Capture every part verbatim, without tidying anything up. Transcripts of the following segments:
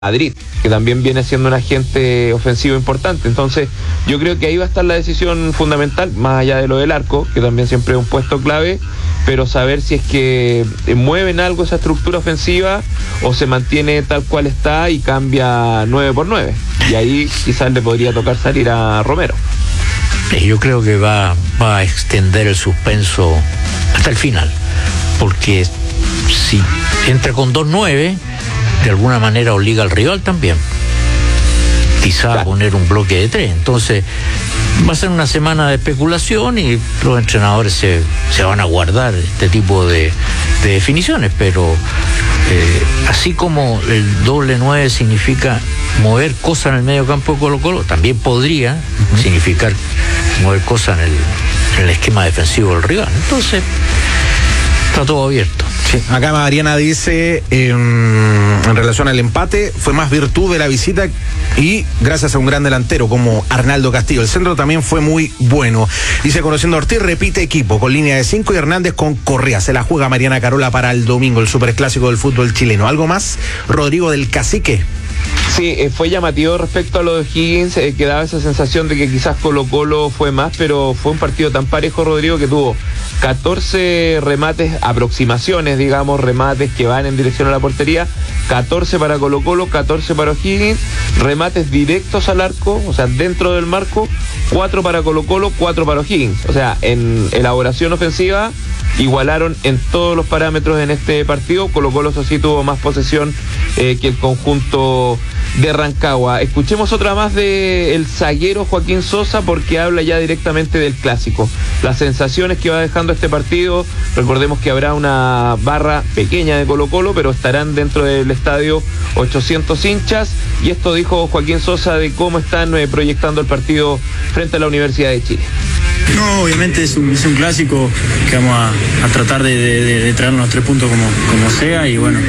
Madrid, que también viene siendo un agente ofensivo importante. Entonces yo creo que ahí va a estar la decisión fundamental, más allá de lo del arco, que también siempre es un puesto clave, pero saber si es que mueven algo esa estructura ofensiva o se mantiene tal cual está y cambia nueve por nueve, y ahí quizás le podría tocar salir a Romero. Yo creo que va, va a extender el suspenso hasta el final, porque si entra con dos nueve, de alguna manera obliga al rival también, quizá claro, a poner un bloque de tres. Entonces va a ser una semana de especulación y los entrenadores se, se van a guardar este tipo de, de definiciones, pero eh, así como el doble nueve significa mover cosas en el medio campo de Colo-Colo, también podría uh-huh. significar mover cosas en el, en el esquema defensivo del rival. Entonces está todo abierto. Sí, acá Mariana dice, eh, en relación al empate, fue más virtud de la visita y gracias a un gran delantero como Arnaldo Castillo. El centro también fue muy bueno. Dice, conociendo a Ortiz, repite equipo con línea de cinco y Hernández con Correa. Se la juega Mariana Carola para el domingo, el superclásico del fútbol chileno. ¿Algo más, Rodrigo del Cacique? Sí, eh, fue llamativo respecto a lo de Higgins, eh, que daba esa sensación de que quizás Colo-Colo fue más, pero fue un partido tan parejo, Rodrigo, que tuvo catorce remates, aproximaciones, digamos, remates que van en dirección a la portería, catorce para Colo-Colo, catorce para Higgins, remates directos al arco, o sea, dentro del marco, cuatro para Colo-Colo, cuatro para Higgins. O sea, en elaboración ofensiva igualaron en todos los parámetros en este partido. Colo-Colo eso sí tuvo más posesión eh, que el conjunto de Rancagua. Escuchemos otra más de el zaguero Joaquín Sosa, porque habla ya directamente del clásico, las sensaciones que va dejando este partido. Recordemos que habrá una barra pequeña de Colo-Colo, pero estarán dentro del estadio ochocientos hinchas, y esto dijo Joaquín Sosa de cómo están eh, proyectando el partido frente a la Universidad de Chile. No, obviamente es un, es un clásico que vamos a, a tratar de, de, de, de traer los tres puntos como, como sea, y bueno,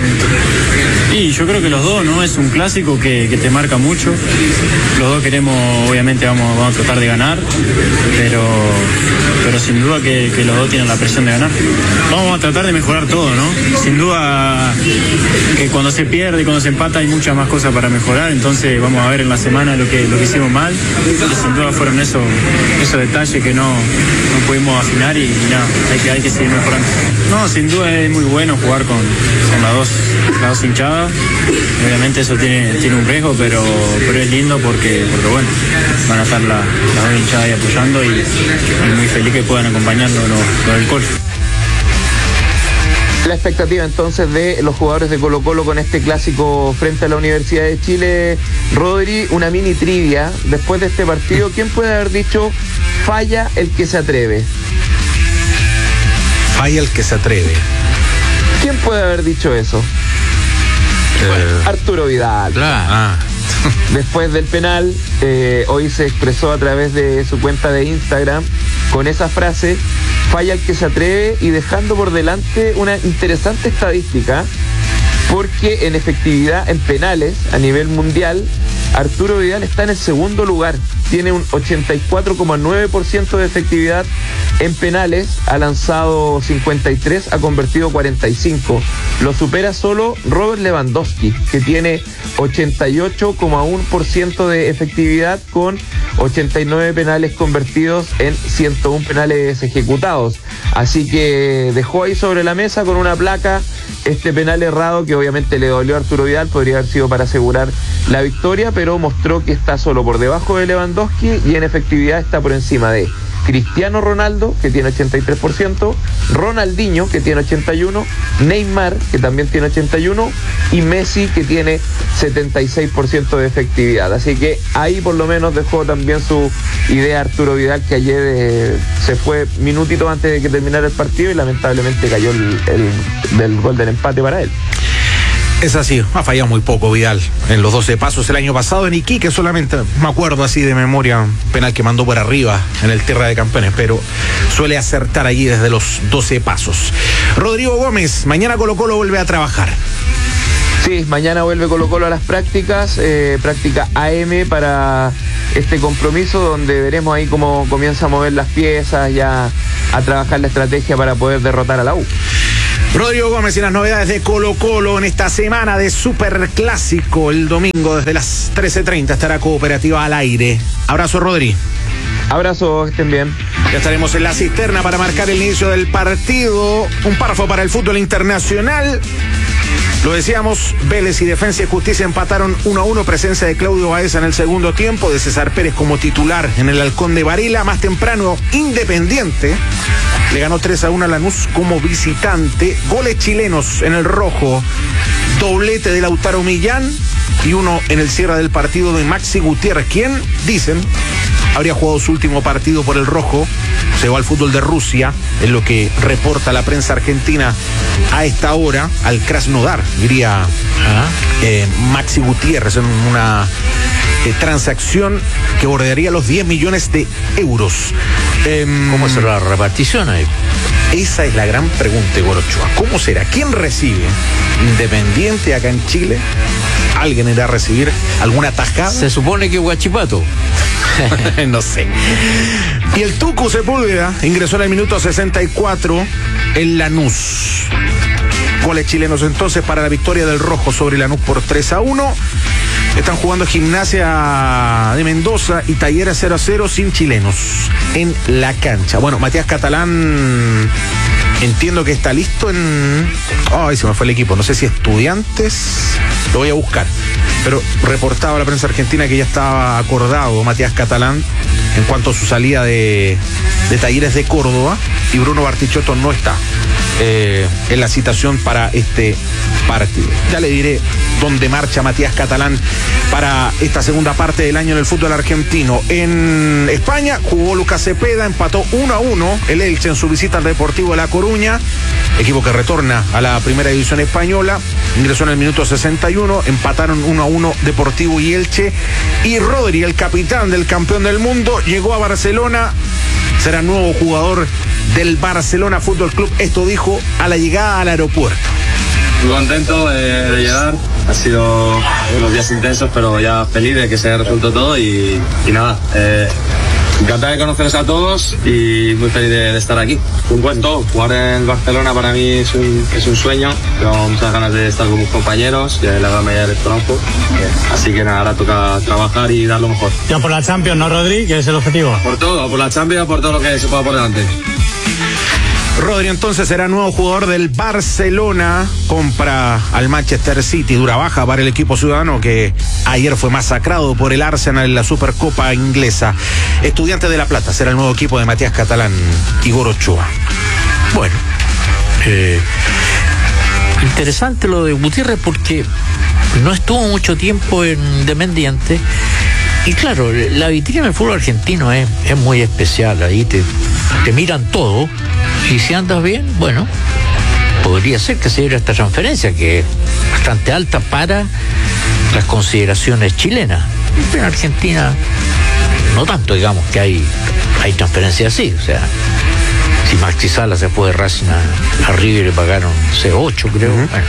y yo creo que los dos, ¿no? Es un clásico que, que te marca mucho. Los dos queremos, obviamente vamos, vamos a tratar de ganar, pero, pero sin duda que, que los dos tienen la presión de ganar. Vamos a tratar de mejorar todo, ¿no? Sin duda que cuando se pierde, cuando se empata hay muchas más cosas para mejorar, entonces vamos a ver en la semana lo que, lo que hicimos mal, y sin duda fueron esos, esos detalles que no, no pudimos afinar, y, y nada, hay que, hay que seguir mejorando. No, sin duda es muy bueno jugar con, con las dos, las dos hinchadas. Obviamente eso tiene, tiene un riesgo, pero, pero es lindo porque, porque bueno, van a estar la, las dos hinchadas ahí apoyando, y, y muy feliz que puedan acompañarnos los, los del Colo. La expectativa entonces de los jugadores de Colo-Colo con este clásico frente a la Universidad de Chile. Rodri, una mini trivia después de este partido, ¿quién puede haber dicho falla el que se atreve? Falla el que se atreve. ¿Quién puede haber dicho eso? Bueno, Arturo Vidal. Ah. Después del penal, eh, hoy se expresó a través de su cuenta de Instagram con esa frase, falla el que se atreve, y dejando por delante una interesante estadística, porque en efectividad en penales a nivel mundial Arturo Vidal está en el segundo lugar, tiene un ochenta y cuatro coma nueve por ciento de efectividad en penales, ha lanzado cincuenta y tres, ha convertido cuarenta y cinco, lo supera solo Robert Lewandowski, que tiene ochenta y ocho coma uno por ciento de efectividad con ochenta y nueve penales convertidos en ciento uno penales ejecutados. Así que dejó ahí sobre la mesa con una placa este penal errado que obviamente le dolió a Arturo Vidal, podría haber sido para asegurar la victoria, pero mostró que está solo por debajo de Lewandowski y en efectividad está por encima de Cristiano Ronaldo, que tiene ochenta y tres por ciento, Ronaldinho, que tiene ochenta y uno, Neymar, que también tiene ochenta y uno, y Messi, que tiene setenta y seis por ciento de efectividad. Así que ahí por lo menos dejó también su idea Arturo Vidal, que ayer eh, se fue minutito antes de que terminara el partido y lamentablemente cayó el, el, del gol del empate para él. Es así, ha fallado muy poco Vidal en los doce pasos el año pasado en Iquique, solamente me acuerdo así de memoria, un penal que mandó por arriba en el Tierra de Campeones, pero suele acertar allí desde los doce pasos. Rodrigo Gómez, mañana Colo-Colo vuelve a trabajar. Sí, mañana vuelve Colo-Colo a las prácticas, eh, práctica A M para este compromiso, donde veremos ahí cómo comienza a mover las piezas, ya a trabajar la estrategia para poder derrotar a la U. Rodrigo Gómez y las novedades de Colo Colo en esta semana de Superclásico. El domingo desde las trece treinta estará Cooperativa al aire. Abrazo, Rodri. Abrazo, estén bien. Ya estaremos en la cisterna para marcar el inicio del partido. Un párrafo para el fútbol internacional. Lo decíamos, Vélez y Defensa y Justicia empataron uno a uno, presencia de Claudio Baeza en el segundo tiempo, de César Pérez como titular en el Halcón de Varela. Más temprano, Independiente le ganó tres a uno a Lanús como visitante. Goles chilenos en el rojo, doblete de Lautaro Millán y uno en el cierre del partido de Maxi Gutiérrez, quien, dicen, habría jugado su último partido por el rojo. Se va al fútbol de Rusia, es lo que reporta la prensa argentina a esta hora, al Krasnodar, diría eh, Maxi Gutiérrez, en una eh, transacción que bordearía los diez millones de euros. Eh, ¿Cómo será la repartición ahí? Esa es la gran pregunta, Gorochoa. ¿Cómo será? ¿Quién recibe? ¿Independiente acá en Chile? ¿Alguien irá a recibir alguna tajada? Se supone que Huachipato. No sé. Y el Tucu Sepúlveda ingresó en el minuto sesenta y cuatro en Lanús. Goles chilenos entonces para la victoria del rojo sobre Lanús por tres a uno. Están jugando Gimnasia de Mendoza y Talleres cero a cero sin chilenos en la cancha. Bueno, Matías Catalán, entiendo que está listo en... Ay, se me fue el equipo. No sé si Estudiantes. Lo voy a buscar. Pero reportaba la prensa argentina que ya estaba acordado Matías Catalán en cuanto a su salida de, de Talleres de Córdoba, y Bruno Bartichotto no está eh, en la citación para este partido. Ya le diré dónde marcha Matías Catalán para esta segunda parte del año en el fútbol argentino. En España jugó Lucas Cepeda, empató uno a uno el Elche en su visita al Deportivo de La Coruña, equipo que retorna a la primera división española. Ingresó en el minuto sesenta y uno, empataron uno a uno Deportivo y Elche. Y Rodri, el capitán del campeón del mundo, llegó a Barcelona, será nuevo jugador del Barcelona Fútbol Club. Esto dijo a la llegada al aeropuerto. Muy contento de, de llegar, ha sido unos días intensos, pero ya feliz de que se haya resuelto todo y, y nada, eh, encantado de conoceros a todos y muy feliz de, de estar aquí. Un cuento, jugar en Barcelona para mí es un, es un sueño, tengo muchas ganas de estar con mis compañeros, y la gran mayoría les conozco, así que nada, ahora toca trabajar y dar lo mejor. Ya por la Champions, ¿no, Rodri? ¿Qué es el objetivo? Por todo, por la Champions, por todo lo que se pueda por delante. Rodri entonces será nuevo jugador del Barcelona, compra al Manchester City, dura baja para el equipo ciudadano que ayer fue masacrado por el Arsenal en la Supercopa inglesa. Estudiantes de La Plata será el nuevo equipo de Matías Catalán y Gorochoa. Bueno, eh, interesante lo de Gutiérrez porque no estuvo mucho tiempo en Independiente. Y claro, la vitrina del fútbol argentino es, es muy especial. Ahí te, te miran todo. Y si andas bien, bueno, podría ser que se diera esta transferencia, que es bastante alta para las consideraciones chilenas. En Argentina, no tanto, digamos, que hay, hay transferencias así. O sea, si Maxi Sala se fue de Racing a, a River, le pagaron C ocho, creo. Uh-huh. Bueno,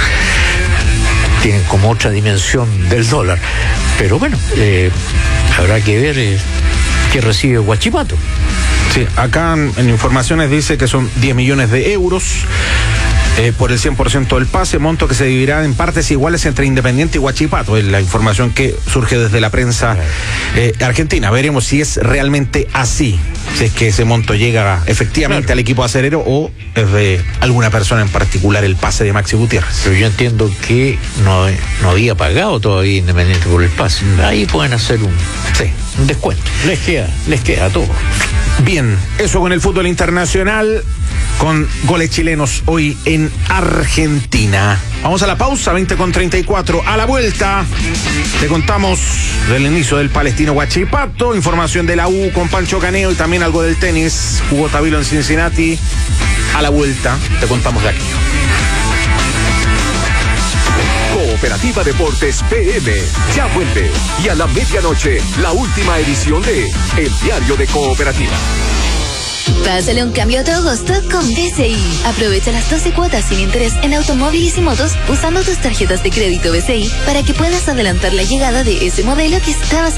tienen como otra dimensión del dólar. Pero bueno, eh, habrá que ver eh, qué recibe Huachipato. Sí, acá en, en informaciones dice que son diez millones de euros eh, por el cien por ciento del pase, monto que se dividirá en partes iguales entre Independiente y Huachipato. Es la información que surge desde la prensa eh, argentina. Veremos si es realmente así, si es que ese monto llega efectivamente claro al equipo acerero o es de alguna persona en particular el pase de Maxi Gutiérrez. Pero yo entiendo que no, no había pagado todavía Independiente por el pase. Ahí pueden hacer un, sí, un descuento. Les queda, les queda todo. Bien, eso con el fútbol internacional, con goles chilenos hoy en Argentina. Vamos a la pausa, veinte con treinta y cuatro. A la vuelta te contamos del inicio del Palestino Huachipato, información de la U con Pancho Caneo y también algo del tenis. Jugó Tabilo en Cincinnati. A la vuelta te contamos de aquí. Cooperativa Deportes P M ya vuelve, y a la medianoche la última edición de El Diario de Cooperativa. Pásale un cambio a tu agosto con B C I. Aprovecha las doce cuotas sin interés en automóviles y motos usando tus tarjetas de crédito B C I para que puedas adelantar la llegada de ese modelo que estabas